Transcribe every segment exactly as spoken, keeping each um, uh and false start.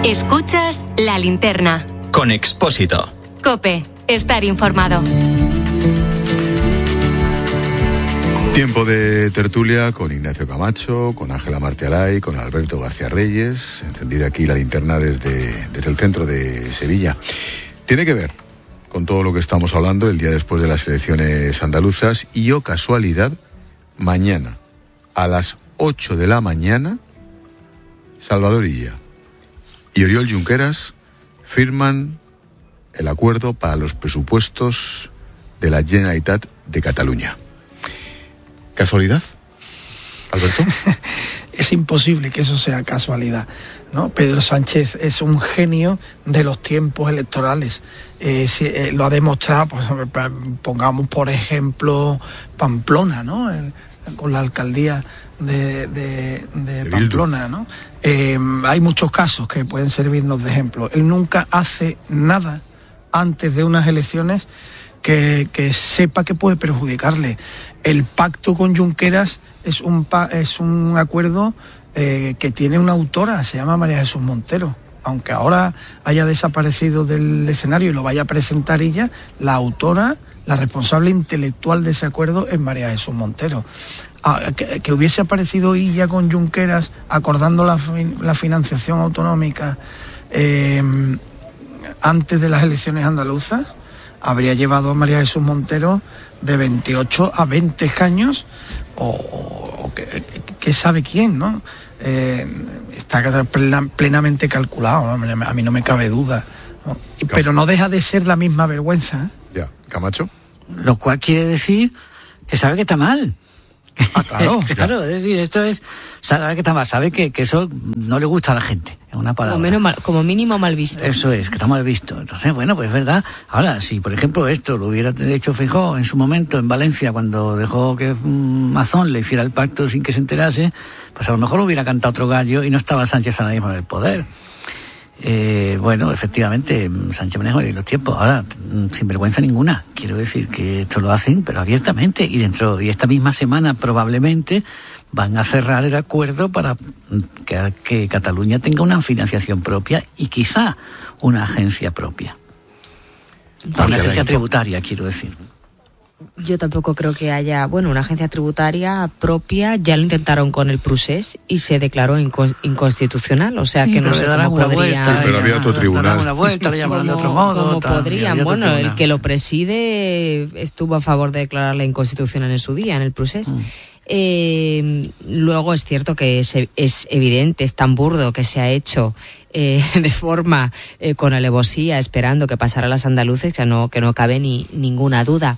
Escuchas La Linterna. Con Expósito. COPE. Estar informado. Tiempo de tertulia con Ignacio Camacho, con Ángela Martialay, con Alberto García Reyes. Encendida aquí la linterna desde, desde el centro de Sevilla. Tiene que ver con todo lo que estamos hablando el día después de las elecciones andaluzas. Y, oh casualidad, mañana a las ocho de la mañana, Salvador Illa y Oriol Junqueras firman el acuerdo para los presupuestos de la Generalitat de Cataluña. ¿Casualidad, Alberto? Es imposible que eso sea casualidad, ¿no? Pedro Sánchez es un genio de los tiempos electorales. Eh, si, eh, lo ha demostrado, pues, pongamos por ejemplo Pamplona, ¿no? El, con la alcaldía de, de, de Pamplona, ¿no? Eh, hay muchos casos que pueden servirnos de ejemplo. Él nunca hace nada antes de unas elecciones que, que sepa que puede perjudicarle. El pacto con Junqueras es un, pa, es un acuerdo eh, que tiene una autora, se llama María Jesús Montero. Aunque ahora haya desaparecido del escenario y lo vaya a presentar ella, la autora, la responsable intelectual de ese acuerdo es María Jesús Montero. Ah, que, que hubiese aparecido ella con Junqueras acordando la, la financiación autonómica eh, antes de las elecciones andaluzas, habría llevado a María Jesús Montero de veintiocho a veinte escaños, o, o, o que, que sabe quién, ¿no? Eh, está plenamente calculado, ¿no? A mí no me cabe duda, ¿no? Pero no deja de ser la misma vergüenza, ¿eh? Ya, Camacho. Lo cual quiere decir que sabe que está mal. Ah, claro. Claro, es decir, esto es, sabe que está mal, sabe que, que eso no le gusta a la gente, es una palabra. Como, menos mal, como mínimo mal visto. Eso es, que está mal visto. Entonces, bueno, pues es verdad. Ahora, si por ejemplo esto lo hubiera hecho Feijóo en su momento en Valencia, cuando dejó que um, Mazón le hiciera el pacto sin que se enterase, pues a lo mejor hubiera cantado otro gallo y no estaba Sánchez ahora mismo en el poder. Eh, bueno, efectivamente, Sánchez maneja los tiempos. Ahora, sin vergüenza ninguna. Quiero decir que esto lo hacen, pero abiertamente. Y dentro y esta misma semana probablemente van a cerrar el acuerdo para que, que Cataluña tenga una financiación propia y quizá una agencia propia. Sí, una agencia tributaria, quiero decir. Yo tampoco creo que haya, bueno, una agencia tributaria propia. Ya lo intentaron con el Prusés y se declaró inco- inconstitucional, o sea sí, que no sé cómo podría... Sí, pero había otro tribunal. Una vuelta, lo llamaron de otro modo. ¿Cómo tal, podrían? Bueno, el que lo preside estuvo a favor de declararla inconstitucional en su día, en el Prusés. Mm. Eh, luego es cierto que es, es evidente, es tan burdo que se ha hecho eh, de forma eh, con alevosía, esperando que pasara a las andaluces, que no, que no cabe ni ninguna duda.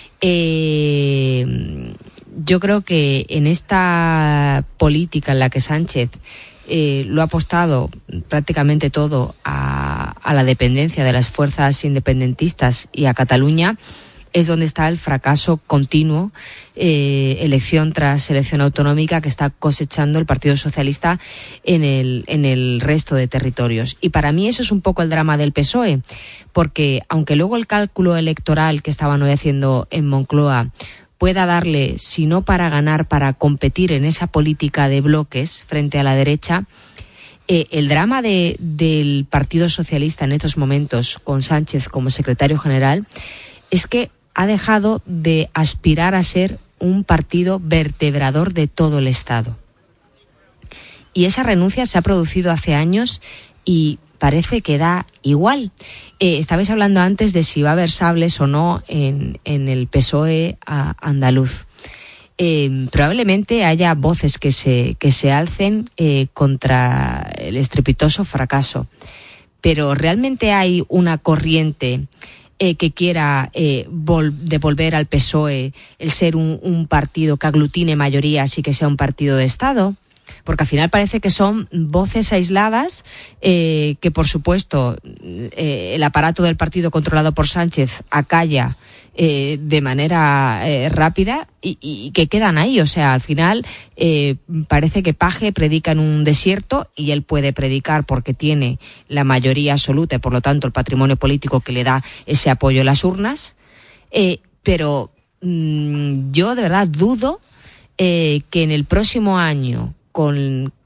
Eh, yo creo que en esta política en la que Sánchez eh, lo ha apostado prácticamente todo a, a la dependencia de las fuerzas independentistas y a Cataluña, es donde está el fracaso continuo, eh, elección tras elección autonómica, que está cosechando el Partido Socialista en el, en el resto de territorios. Y para mí eso es un poco el drama del P S O E, porque aunque luego el cálculo electoral que estaban hoy haciendo en Moncloa pueda darle, si no para ganar, para competir en esa política de bloques frente a la derecha, eh, el drama de, del Partido Socialista en estos momentos, con Sánchez como secretario general, es que ha dejado de aspirar a ser un partido vertebrador de todo el Estado. Y esa renuncia se ha producido hace años y parece que da igual. Eh, estabais hablando antes de si va a haber sables o no en, en el P S O E a andaluz. Eh, probablemente haya voces que se, que se alcen eh, contra el estrepitoso fracaso. Pero realmente hay una corriente Eh, que quiera eh, vol- devolver al P S O E el ser un, un partido que aglutine mayorías y que sea un partido de Estado, porque al final parece que son voces aisladas eh, que, por supuesto, eh, el aparato del partido controlado por Sánchez acalla eh, de manera eh, rápida y, y que quedan ahí. O sea, al final eh, parece que Paje predica en un desierto y él puede predicar porque tiene la mayoría absoluta y, por lo tanto, el patrimonio político que le da ese apoyo en las urnas. Eh, pero mmm, yo de verdad dudo eh, que en el próximo año, con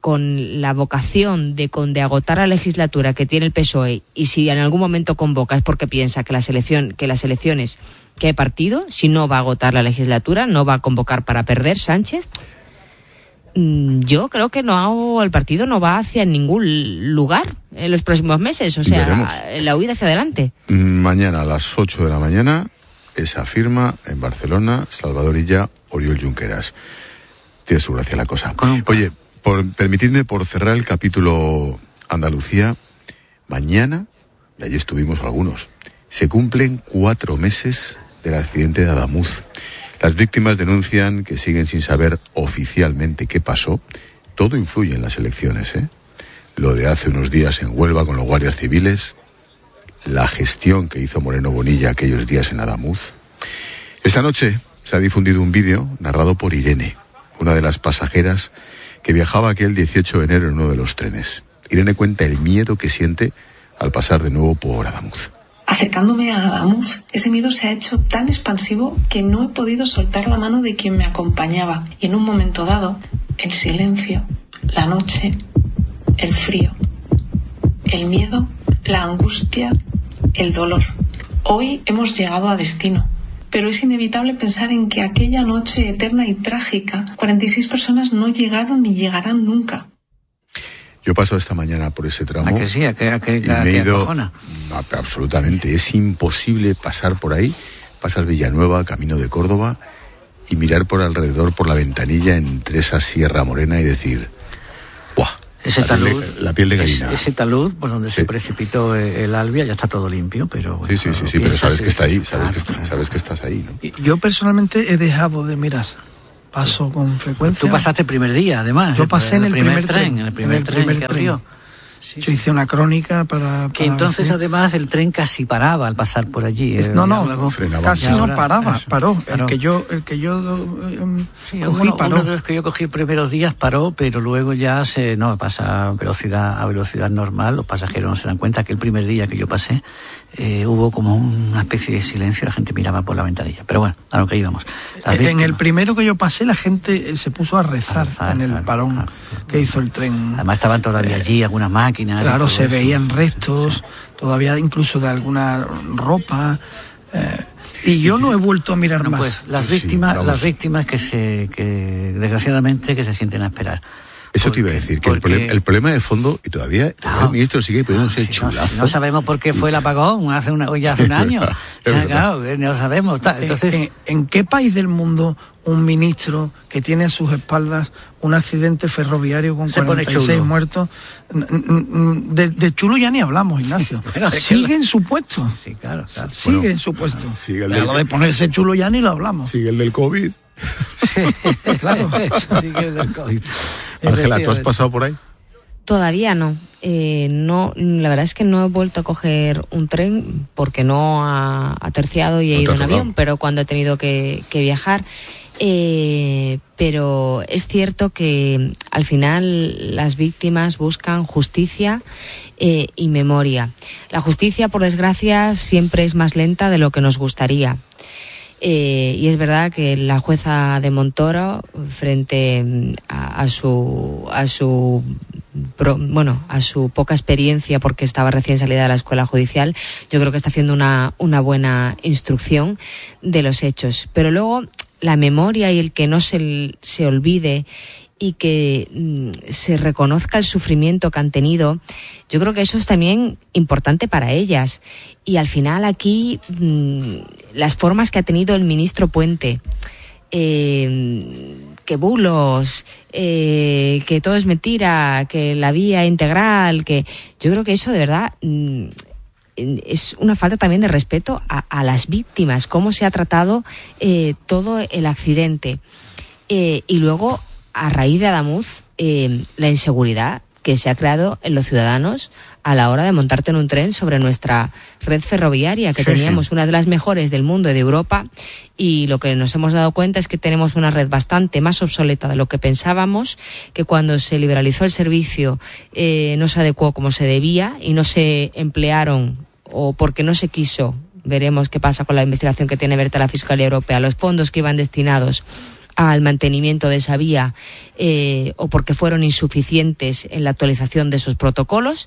con la vocación de, con, de agotar la legislatura que tiene el P S O E, y si en algún momento convoca es porque piensa que, la selección, que las elecciones, que hay partido, si no va a agotar la legislatura, no va a convocar para perder Sánchez, yo creo que no, el partido no va hacia ningún lugar en los próximos meses, o sea, Veremos. La huida hacia adelante. Mañana a las ocho de la mañana, esa firma en Barcelona, Salvador Illa, Oriol Junqueras. Tiene su gracia la cosa. Oye, por, permitidme por cerrar el capítulo Andalucía, mañana, y allí estuvimos algunos, se cumplen cuatro meses del accidente de Adamuz. Las víctimas denuncian que siguen sin saber oficialmente qué pasó. Todo influye en las elecciones, ¿eh? Lo de hace unos días en Huelva con los guardias civiles, la gestión que hizo Moreno Bonilla aquellos días en Adamuz. Esta noche se ha difundido un vídeo narrado por Irene, una de las pasajeras que viajaba aquel dieciocho de enero en uno de los trenes. Irene cuenta el miedo que siente al pasar de nuevo por Adamuz. Acercándome a Adamuz, ese miedo se ha hecho tan expansivo que no he podido soltar la mano de quien me acompañaba. Y en un momento dado, el silencio, la noche, el frío, el miedo, la angustia, el dolor. Hoy hemos llegado a destino, pero es inevitable pensar en que aquella noche eterna y trágica, cuarenta y seis personas no llegaron ni llegarán nunca. Yo he pasado esta mañana por ese tramo. ¿A que sí? ¿A que, a que, y a me he que ido, acojona? No, absolutamente. Es imposible pasar por ahí, pasar Villanueva, camino de Córdoba, y mirar por alrededor, por la ventanilla, entre esa Sierra Morena y decir, ¡buah! Ese la, talud, piel de, la piel de gallina. Ese, ese talud, por donde sí. se precipitó el Albia, ya está todo limpio, pero... Bueno, sí, sí, sí, sí, pero sabes que está ahí, sabes que, está, sabes que estás ahí, ¿no? Yo personalmente he dejado de mirar. Paso con frecuencia. Tú pasaste el primer día, además. Yo pasé en el, el primer, primer tren, tren, en el primer, en el tren primer que tren. abrió. Sí, Yo sí. hice una crónica para... Que para entonces decir. además el tren casi paraba al pasar por allí. Es, eh, no, no, luego, casi no ahora, paraba, eso, paró. paró. El que yo, el que yo um, sí, cogí uno, paró. uno de los que yo cogí primeros días paró, pero luego ya se no pasa a velocidad, a velocidad normal. Los pasajeros no se dan cuenta que el primer día que yo pasé eh, hubo como una especie de silencio, la gente miraba por la ventanilla. Pero bueno, a lo que íbamos. Las En víctimas, el primero que yo pasé, la gente se puso a rezar, a rezar en el claro, parón claro, que hizo el tren. Además estaban todavía allí algunas máquinas. Claro, se eso. veían restos, sí, sí. todavía incluso de alguna ropa. Eh, y yo no he vuelto a mirar bueno, más. Pues las víctimas, sí, las víctimas que se, que desgraciadamente que se sienten a esperar. Eso porque, te iba a decir, que porque... el, problema, el problema de fondo, y todavía, todavía no, el ministro sigue poniéndose el si chulazo. No, si no sabemos por qué fue el apagón hace una, ya hace un año. O sea, claro, no lo sabemos. Entonces, ¿En, en, ¿En qué país del mundo un ministro que tiene a sus espaldas un accidente ferroviario con cuarenta y seis muertos? De, de chulo ya ni hablamos, Ignacio. Bueno, sigue la... en su puesto. Sí, claro, claro. Sigue bueno, en su puesto. Sigue el del... Lo de ponerse chulo ya ni lo hablamos. Sigue el del COVID. Sí, claro. Sigue el del COVID. Ángela, ¿tú has pasado por ahí? Todavía no. Eh, no, la verdad es que no he vuelto a coger un tren porque no ha, ha terciado y he no ido en avión, pero cuando he tenido que, que viajar. Eh, pero es cierto que al final las víctimas buscan justicia eh, y memoria. La justicia, por desgracia, siempre es más lenta de lo que nos gustaría. Eh, y es verdad que la jueza de Montoro, frente a, a su a su pro, bueno a su poca experiencia, porque estaba recién salida de la escuela judicial, yo creo que está haciendo una una buena instrucción de los hechos. Pero luego la memoria y el que no se se olvide y que mm, se reconozca el sufrimiento que han tenido, yo creo que eso es también importante para ellas. Y al final aquí mmm, las formas que ha tenido el ministro Puente, eh, que bulos, eh, que todo es mentira, que la vía integral, que yo creo que eso de verdad mmm, es una falta también de respeto a, a las víctimas, cómo se ha tratado eh, todo el accidente. Eh, y luego, a raíz de Adamuz, eh, la inseguridad que se ha creado en los ciudadanos a la hora de montarte en un tren sobre nuestra red ferroviaria, que sí, teníamos sí. una de las mejores del mundo y de Europa, y lo que nos hemos dado cuenta es que tenemos una red bastante más obsoleta de lo que pensábamos, que cuando se liberalizó el servicio eh, no se adecuó como se debía y no se emplearon, o porque no se quiso, veremos qué pasa con la investigación que tiene abierta la Fiscalía Europea, los fondos que iban destinados al mantenimiento de esa vía eh, o porque fueron insuficientes en la actualización de esos protocolos,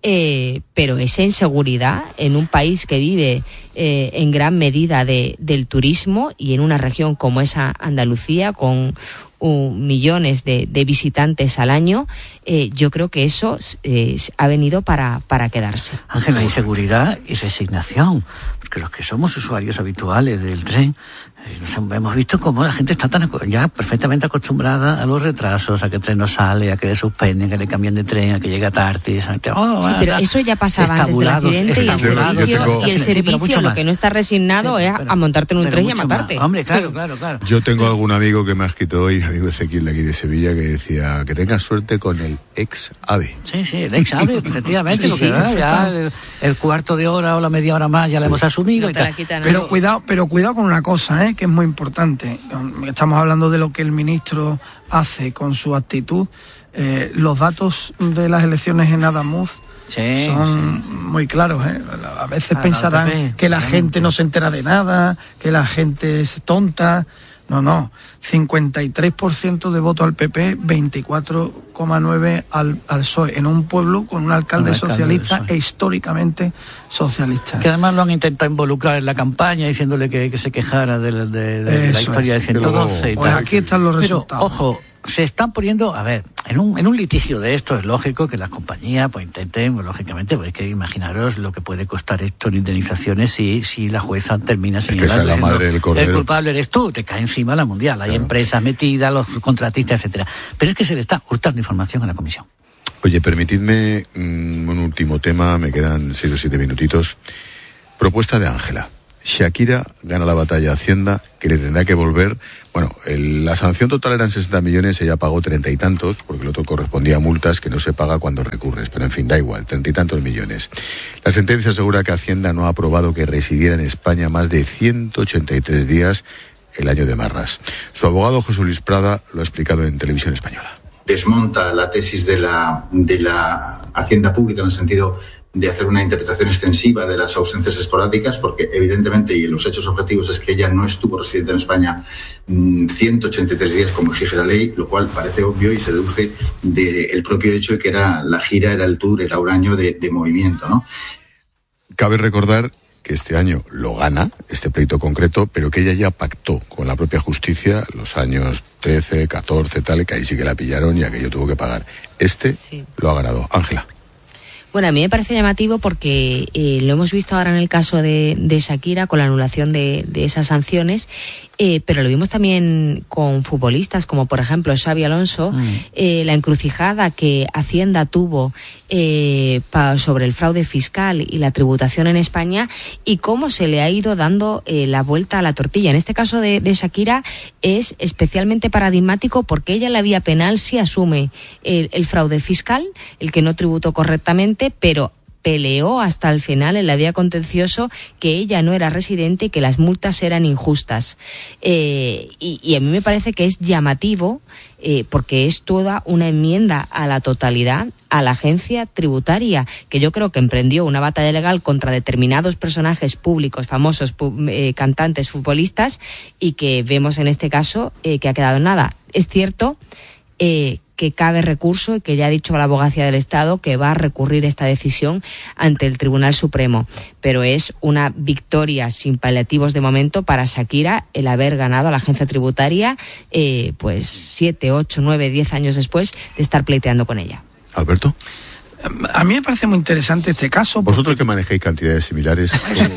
eh, pero esa inseguridad en un país que vive eh, en gran medida de, del turismo y en una región como esa Andalucía con uh, millones de, de visitantes al año, eh, yo creo que eso eh, ha venido para, para quedarse. Ángela, inseguridad y resignación, porque los que somos usuarios habituales del tren, hemos visto cómo la gente está tan ya perfectamente acostumbrada a los retrasos, a que el tren no sale, a que le suspenden, que le cambian de tren, a que llega tarde. Oh, sí, pero eso ya pasaba antes del accidente y el servicio, tengo... y el servicio sí, lo que no está resignado sí, es pero, a montarte en un tren y a matarte. Más. Hombre, claro, claro, claro. Yo tengo algún amigo que me ha escrito hoy, amigo Ezequiel de aquí de Sevilla, que decía que tengas suerte con el ex AVE. Sí, sí, el ex AVE, efectivamente, sí, porque sí, ya el, el cuarto de hora o la media hora más ya sí. la hemos asumido. No y tal. Pero cuidado, pero cuidado con una cosa, ¿eh? que es muy importante. Estamos hablando de lo que el ministro hace con su actitud. Eh, los datos de las elecciones en Adamuz sí, son sí, sí. muy claros. ¿eh? A veces ah, pensarán no, que la gente no se entera de nada, que la gente es tonta. No, no. cincuenta y tres por ciento de voto al P P, veinticuatro coma nueve por ciento al, al P S O E, en un pueblo con un alcalde, un alcalde socialista e históricamente socialista. Que además lo han intentado involucrar en la campaña diciéndole que, que se quejara de, de, de, de la historia es. de ciento doce. Pues aquí están los resultados. Pero, ojo, se están poniendo, a ver, en un, en un litigio de esto es lógico que las compañías pues intenten, pues, lógicamente, pues que imaginaros lo que puede costar esto en indemnizaciones si, si la jueza termina señalando es que el culpable eres tú, te cae encima la mundial, hay claro. empresas metidas, los contratistas, etcétera. Pero es que se le está hurtando información a la comisión. Oye, permitidme mmm, un último tema, me quedan seis o siete minutitos. Propuesta de Ángela. Shakira gana la batalla a Hacienda, que le tendrá que volver. Bueno, el, la sanción total eran sesenta millones, ella pagó treinta y tantos, porque el otro correspondía a multas que no se paga cuando recurres, pero en fin, da igual, treinta y tantos millones. La sentencia asegura que Hacienda no ha aprobado que residiera en España más de ciento ochenta y tres días el año de Marras. Su abogado José Luis Prada lo ha explicado en Televisión Española. Desmonta la tesis de la, de la Hacienda Pública en el sentido de hacer una interpretación extensiva de las ausencias esporádicas, porque evidentemente, y los hechos objetivos es que ella no estuvo residente en España mmm, ciento ochenta y tres días como exige la ley, lo cual parece obvio y se deduce del propio hecho de que era la gira, era el tour, era un año de, de movimiento, ¿no? Cabe recordar que este año lo gana, este pleito concreto, pero que ella ya pactó con la propia justicia los años trece, catorce, tal, que ahí sí que la pillaron y aquello tuvo que pagar. Este sí. lo ha ganado. Ángela. Bueno, a mí me parece llamativo porque eh, lo hemos visto ahora en el caso de, de Shakira con la anulación de, de esas sanciones, eh, pero lo vimos también con futbolistas como por ejemplo Xabi Alonso, mm. eh, la encrucijada que Hacienda tuvo eh, pa, sobre el fraude fiscal y la tributación en España y cómo se le ha ido dando eh, la vuelta a la tortilla. En este caso de, de Shakira es especialmente paradigmático porque ella en la vía penal sí asume el, el fraude fiscal, el que no tributó correctamente, pero peleó hasta el final en la vía contencioso que ella no era residente y que las multas eran injustas. Eh, y, y a mí me parece que es llamativo eh, porque es toda una enmienda a la totalidad a la agencia tributaria, que yo creo que emprendió una batalla legal contra determinados personajes públicos, famosos, pu- eh, cantantes, futbolistas, y que vemos en este caso eh, que ha quedado en nada. Es cierto eh, que cabe recurso y que ya ha dicho la Abogacía del Estado que va a recurrir esta decisión ante el Tribunal Supremo. Pero es una victoria sin paliativos de momento para Shakira el haber ganado a la agencia tributaria eh, pues siete, ocho, nueve, diez años después de estar pleiteando con ella. Alberto. A mí me parece muy interesante este caso. Vosotros porque... que manejáis cantidades similares.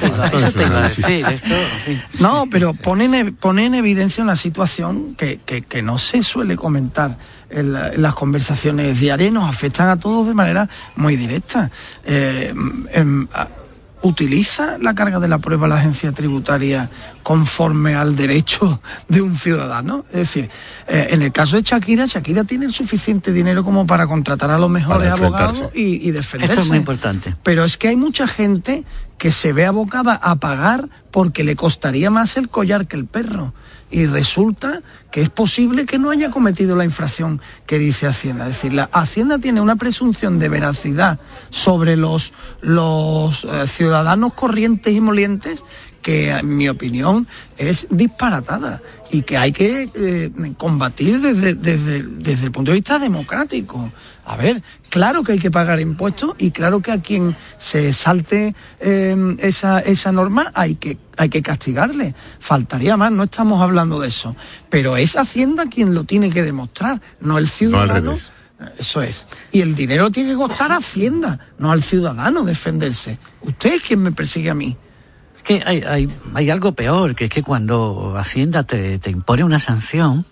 No, pero pone en, pone en evidencia una situación que, que, que no se suele comentar en, la, en las conversaciones diarias, nos afectan a todos de manera muy directa. Eh, eh, ¿Utiliza la carga de la prueba la agencia tributaria conforme al derecho de un ciudadano? Es decir, eh, en el caso de Shakira, Shakira tiene el suficiente dinero como para contratar a los mejores abogados y, y defenderse. Esto es muy importante. Pero es que hay mucha gente que se ve abocada a pagar porque le costaría más el collar que el perro. Y resulta que es posible que no haya cometido la infracción que dice Hacienda. Es decir, la Hacienda tiene una presunción de veracidad sobre los, los eh, ciudadanos corrientes y molientes que en mi opinión es disparatada y que hay que eh, combatir desde, desde, desde el punto de vista democrático. A ver, claro que hay que pagar impuestos y claro que a quien se salte eh, esa, esa norma hay que, hay que castigarle. Faltaría más, no estamos hablando de eso. Pero es Hacienda quien lo tiene que demostrar, no el ciudadano. No al revés. Eso es. Y el dinero tiene que costar a Hacienda, no al ciudadano defenderse. Usted es quien me persigue a mí. Es que hay, hay, hay algo peor, que es que cuando Hacienda te, te impone una sanción,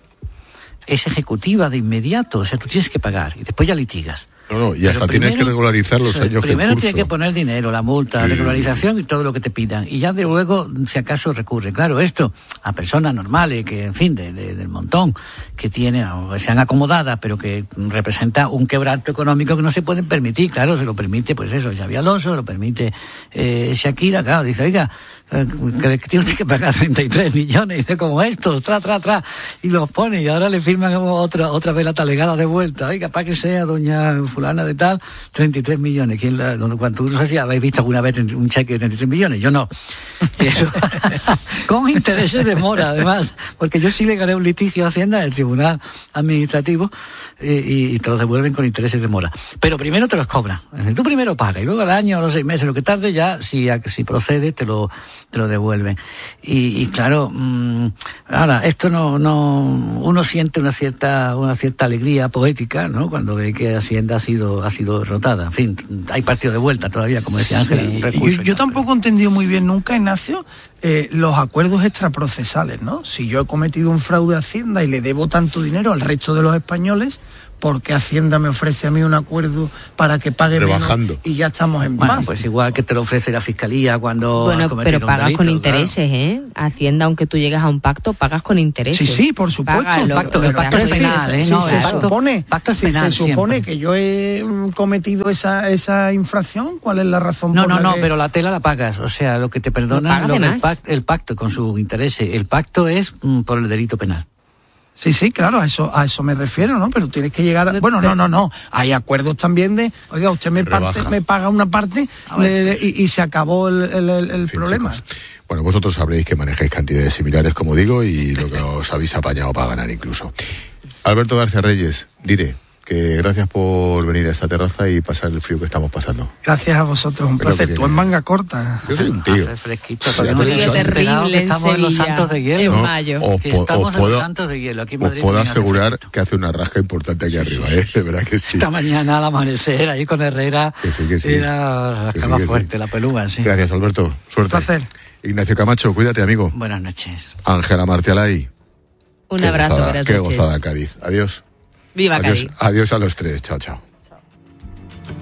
es ejecutiva de inmediato, o sea, tú tienes que pagar y después ya litigas. No, no, y hasta primero, tienes que regularizar los años que Primero tienes que poner dinero, la multa, sí, regularización sí. y todo lo que te pidan. Y ya de luego, si acaso, recurre. Claro, esto a personas normales, que en fin, de, de, del montón, que tienen, o que sean acomodadas, pero que representa un quebranto económico que no se pueden permitir. Claro, se lo permite, pues eso, Xabi Alonso, lo permite eh, Shakira. Claro, dice, oiga, eh, que tienes que pagar treinta y tres millones, y dice, como estos, tra, tra, tra, y los pone, y ahora le firman como otra, otra vez la talegada de vuelta. Oiga, para que sea doña fulana de tal, treinta y tres millones. ¿Quién la, cuando, no sé si habéis visto alguna vez un cheque de treinta y tres millones, yo no. Eso, con intereses de mora, además, porque yo sí le gané un litigio a Hacienda en el Tribunal Administrativo y, y te los devuelven con intereses de mora. Pero primero te los cobran. Tú primero pagas y luego al año o los seis meses, lo que tarde, ya si, si procede te lo, te lo devuelven. Y, y claro, mmm, ahora, esto no, no, uno siente una cierta, una cierta alegría poética, ¿no? Cuando ve que Hacienda ha sido ha sido derrotada. En fin, hay partido de vuelta todavía, como decía Ángela. Sí, yo, yo tampoco he entendido muy bien nunca, Ignacio, eh, los acuerdos extraprocesales, ¿no? Si yo he cometido un fraude a Hacienda y le debo tanto dinero al resto de los españoles, ¿por qué Hacienda me ofrece a mí un acuerdo para que pague rebajando menos y ya estamos en bueno, paz? Pues igual que te lo ofrece la Fiscalía cuando bueno, has cometido pero pagas un delito, con intereses, claro. ¿eh? Hacienda, aunque tú llegas a un pacto, pagas con intereses. Sí, sí, por supuesto. Paga el lo, pacto, lo el pacto es penal, ¿eh? Si No, se el pacto, supone, pacto es si penal se supone siempre. que yo he mm, cometido esa esa infracción, ¿cuál es la razón No, por no, la no, que... pero la tela la pagas. O sea, lo que te perdonan, lo que el, pacto, el pacto con su interés, el pacto es mm, por el delito penal. Sí, sí, claro, a eso a eso me refiero, ¿no? Pero tienes que llegar a... Bueno, no, no, no. Hay acuerdos también de, oiga, usted me, parte, me paga una parte de, y, y se acabó el, el, el, el fin, problema. Chicos. Bueno, vosotros sabréis que manejáis cantidades similares, como digo, y lo que os habéis apañado para ganar incluso. Alberto García Reyes, diré que gracias por venir a esta terraza y pasar el frío que estamos pasando. Gracias a vosotros, un Pero placer. Tú en manga corta. Yo soy un tío. Hace fresquito. Ya te he dicho antes. Terrible en estamos en los Sevilla, Santos de Hielo. en No, mayo. os, Que po- estamos os en puedo, los Santos de Hielo. Aquí en os Madrid puedo hace asegurar fresquito. que hace una rasca importante aquí Sí, arriba, sí, ¿eh? sí. De verdad que sí. Esta mañana al amanecer, ahí con Herrera, Que sí, que sí. era Que sí, rascaba que sí. fuerte la pelúa, sí. Gracias, Alberto. Suerte. Un placer. Ignacio Camacho, cuídate, amigo. Buenas noches. Ángela Martialay. Un Qué abrazo, gozada, buenas Qué noches. gozada, Cádiz. Adiós. Viva Adiós, Cádiz. adiós a los tres. Chao, chao.